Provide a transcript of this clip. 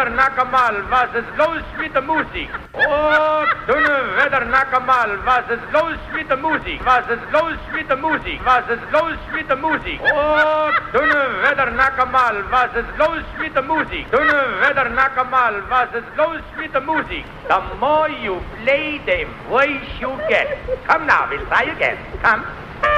Wedernackermal, was ist los mit der Musik? Oh, dünne Wedernackermal, was ist los mit der Musik? Was ist los mit der Musik? Was ist los mit der Musik? Oh, dünne Wedernackermal, was ist los mit der Musik? Dünne Wedernackermal, was ist los mit der Musik? The more you play, the worse you get. Come now, we'll try again. Come.